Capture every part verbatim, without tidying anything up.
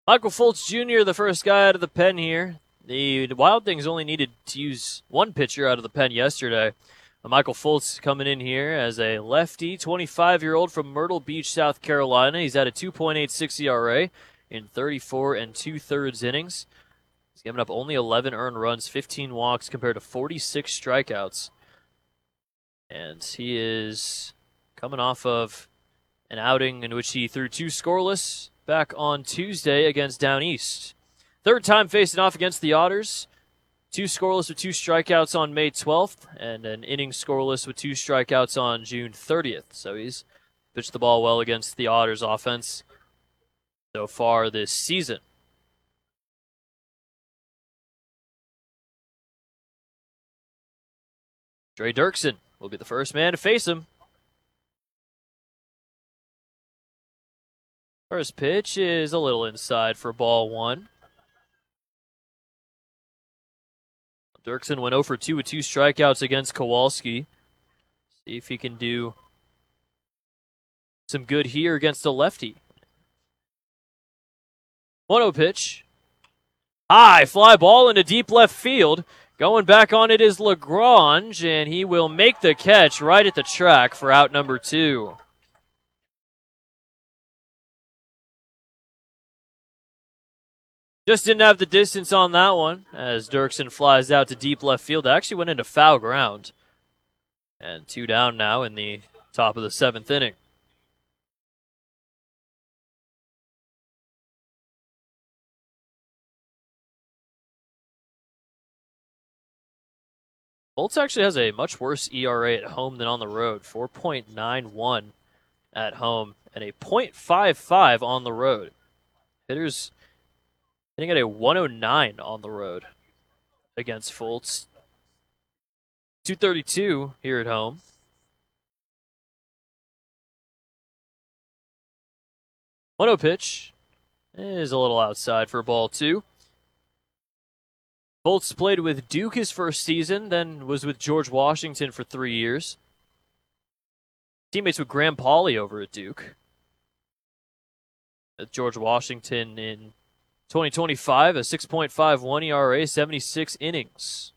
Michael Fultz Junior, the first guy out of the pen here. The Wild Things only needed to use one pitcher out of the pen yesterday. Michael Fultz coming in here as a lefty, twenty-five-year-old from Myrtle Beach, South Carolina. He's at a two point eight six E R A in thirty-four and two-thirds innings. He's given up only eleven earned runs, fifteen walks compared to forty-six strikeouts. And he is coming off of an outing in which he threw two scoreless back on Tuesday against Down East. Third time facing off against the Otters. Two scoreless with two strikeouts on May twelfth, and an inning scoreless with two strikeouts on June thirtieth. So he's pitched the ball well against the Otters offense so far this season. Dre Dirksen will be the first man to face him. First pitch is a little inside for ball one. Dirksen went oh for two with two strikeouts against Kowalski. See if he can do some good here against a lefty. one oh pitch. High fly ball into deep left field. Going back on it is Lagrange, and he will make the catch right at the track for out number two. Just didn't have the distance on that one as Dirksen flies out to deep left field. Actually went into foul ground. And two down now in the top of the seventh inning. Fultz actually has a much worse E R A at home than on the road. four point nine one at home and a point five five on the road. Hitters hitting at a one oh nine on the road against Fultz. two thirty-two here at home. one oh pitch is a little outside for ball two. Fultz played with Duke his first season, then was with George Washington for three years. Teammates with Graham Pauley over at Duke. At George Washington in twenty twenty-five, a six point five one E R A, seventy-six innings.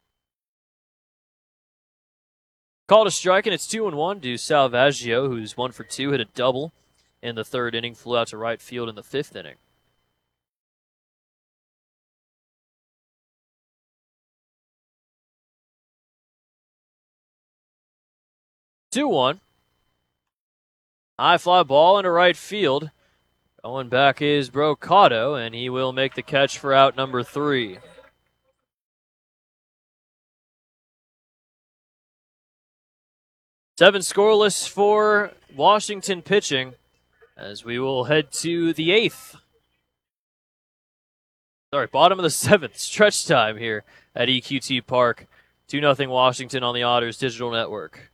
Called a strike, and it's two and one to Salvaggio, who's one for two, hit a double in the third inning, flew out to right field in the fifth inning. two one. High fly ball into right field. Going back is Brocato, and he will make the catch for out number three. Seven scoreless for Washington pitching as we will head to the eighth. Sorry, bottom of the seventh. Stretch time here at E Q T Park. two nothing Washington on the Otters Digital Network.